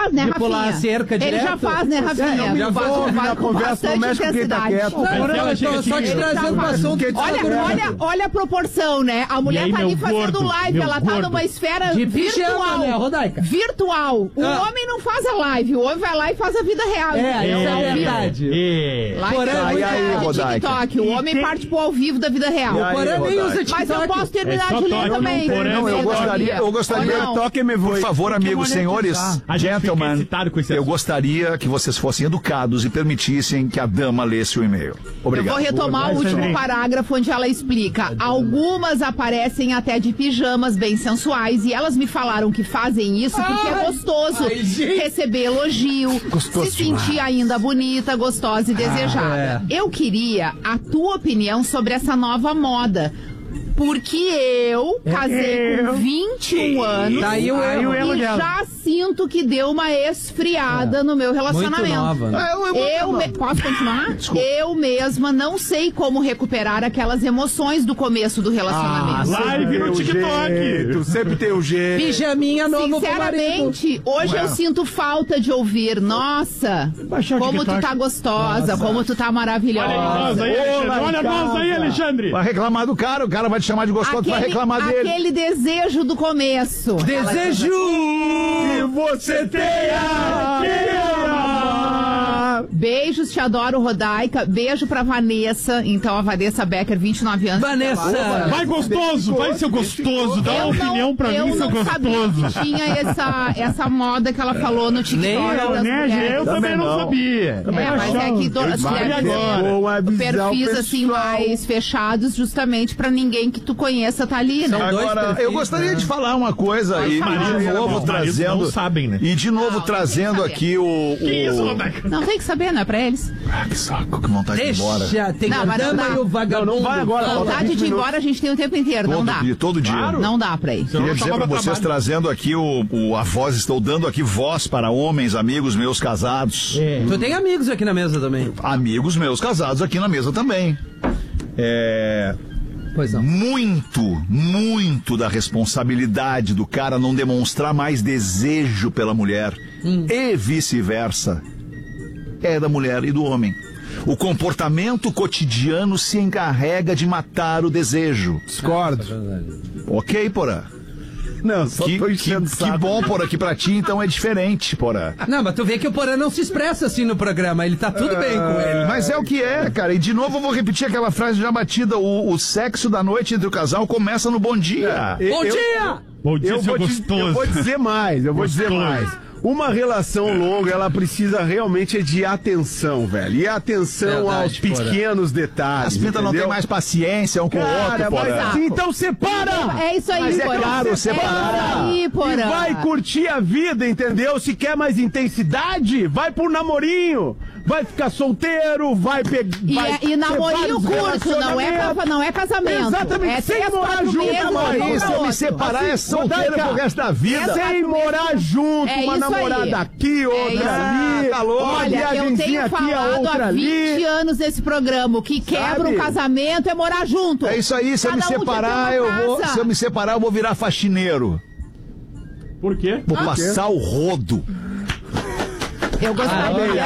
faz, né, de Rafinha? pular a cerca Ele já direto. faz, né, Rafinha? Me envolve na conversa, não mexe com quem tá quieto. Eu tô só te trazendo pro assunto. Olha a proporção, né? A mulher E aí, tá ali meu fazendo gordo, live, meu ela tá gordo. numa esfera De virtual. pijama, né, Rodaica? Virtual. O homem não faz a live, o homem vai lá e faz a vida real. Isso é verdade. Lá Porém, tem aí, de Rodaica? TikTok. O homem parte pro ao vivo da vida real. O Porã nem usa TikTok. Mas eu posso terminar de ler também. Não, eu gostaria. Não. Toque-me, por favor, amigos, senhores, A gente fica gentlemen, excitado com esse eu assunto. gostaria que vocês fossem educados e permitissem que a dama lesse o e-mail. Eu Obrigado. vou retomar o último parágrafo onde ela explica. Algumas aparecem até de pijamas bem sensuais e elas me falaram que fazem isso porque é gostoso receber elogio, Gostoso se sentir ainda bonita, gostosa e desejada. Eu queria a tua opinião sobre essa nova moda. Porque eu casei com 21 anos Daí o erro e dela. já sinto que deu uma esfriada no meu relacionamento. Muito nova, né? Posso continuar? Eu mesma não sei como recuperar aquelas emoções do começo do relacionamento. Live no TikTok. Tu sempre tem o jeito. Pijaminha novo pro marido. Sinceramente, hoje eu sinto falta de ouvir. Nossa, Baixar o como tu TikTok. tá gostosa, como tu tá maravilhosa. Olha nós aí, Alexandre. Vai reclamar do cara, o cara vai te chamar de gostoso, tu vai reclamar dele. Aquele desejo do começo. Desejo Que você tenha. Beijos, te adoro, Rodaica. Beijo pra Vanessa. Então, a Vanessa Becker, 29 anos. Vanessa. Vai gostoso, vai seu gostoso. Dá uma opinião pra mim, seu Eu não sabia gostoso. que tinha essa moda que ela falou no TikTok. das mulheres. Eu também não sabia. Mas é que as mulheres perfis assim mais fechados justamente pra ninguém que tu conheça tá ali, né? Agora, eu gostaria de falar uma coisa e de novo trazendo. Não sabem, né? E de novo trazendo aqui o. Não tem que saber, não é pra eles. Ah, que saco, que vontade de ir embora. Deixa, tem Não, a mas não dama dá. e o vagabundo. Não vai agora, falta Vontade 20 de ir minutos. embora a gente tem o tempo inteiro, não dá. Todo dia. Não dá pra ir. Queria dizer pra vocês, trazendo aqui a voz, estou dando aqui voz para homens, amigos meus casados. Tu tem amigos aqui na mesa também. Amigos meus casados aqui na mesa também. Pois não. Muito da responsabilidade do cara não demonstrar mais desejo pela mulher e vice-versa é da mulher e do homem. O comportamento cotidiano se encarrega de matar o desejo. Discordo. Ok, Porã? Não, só tô enchendo o Que saco. bom, Porã, que pra ti então é diferente, Porã. Não, mas tu vê que o Porã não se expressa assim no programa. Ele tá tudo bem com ele. Mas é o que é, cara. E de novo eu vou repetir aquela frase já batida. O sexo da noite entre o casal começa no bom dia. Bom dia! Bom dia, Eu seu vou gostoso. dizer mais, Uma relação longa, ela precisa realmente de atenção, velho. E atenção Verdade, aos pequenos detalhes. As pintas não entendeu? têm mais paciência um com o outro, Mas Porã. assim, então separa! É isso aí, Mas é Porã. claro, separar. É isso aí, E Porã. vai curtir a vida, entendeu? Se quer mais intensidade, vai pro namorinho. Vai ficar solteiro, vai pegar. E namorinho curto, não é casamento. Exatamente, É sem 3, morar 4 junto, meses, amor. um Isso, pra eu me outro. separar é solteiro Rodaica, pro resto da vida. Sem morar junto, É uma isso namorada aí. aqui, outra isso. ali. Tá louco. Uma Olha, eu viagenzinha tenho aqui, a falado outra há 20 ali. anos nesse programa. O que quebra Sabe? o casamento é morar junto. É isso aí, se eu me Cada um separar, tem uma casa. se eu me separar, eu vou virar faxineiro. Por quê? Vou passar o rodo. Eu gostaria.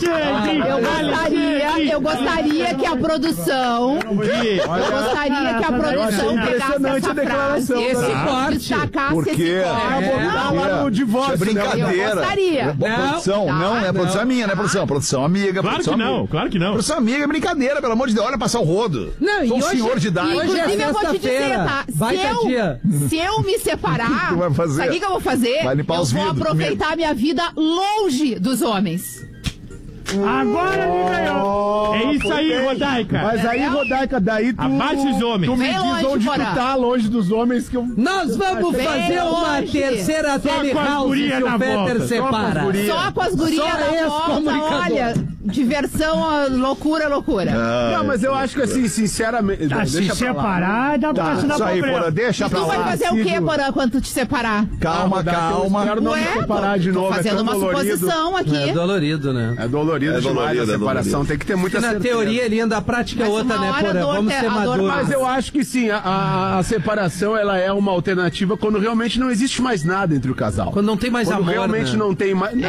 Eu gostaria que a produção. Eu gostaria que a produção pegasse Impressionante essa a declaração. frase, Esse corte. destacasse Por quê? esse corte. Botar lá no divórcio. Isso é brincadeira. Eu gostaria. Produção, não, é produção minha, né, produção? Produção amiga. Claro produção que não, amiga. claro que não. Produção amiga é brincadeira, pelo amor de Deus. Olha passar o rodo. Não, Sou e um hoje- senhor de idade. Hoje é Inclusive, eu vou te dizer, sexta-feira. tá? Baita dia. Se eu me separar, Tu vai fazer? sabe o que eu vou fazer? Vai limpar eu os vou vidros aproveitar minha vida longe dos homens. Agora me ganhou. É isso aí, Rodaica. Mas aí, Rodaica, daí tu. Abaixa os homens. Tu me Vem diz longe, onde Porã. tu tá, longe dos homens que eu. Nós vamos Bem fazer uma longe. terceira Só Tele com as House gurias se na o Peter volta. separa. Só com as gurias Só na volta, ex-comunicador. olha, diversão, ó, loucura. Não, mas eu acho que assim, sinceramente. Não, Se deixa pra lá. separar, dá pra Isso aí, Porã, deixa pra Tu vai lá. fazer o quê, Porã, quando tu te separar? Calma, Rodaica, eu calma. espero não me separar de novo. Tô fazendo é tão uma dolorido. suposição aqui. É dolorido, né? É dolorido É demais dolorido, a é separação. dolorido. Tem que ter muita Na certeza. teoria é linda, a prática é Mas outra, uma né, hora a Porã? dor Vamos te- ser a dor maduros. passa. Mas eu acho que sim, a separação ela é uma alternativa quando realmente não existe mais nada entre o casal. Quando não tem mais Quando amor, realmente né? não tem mais.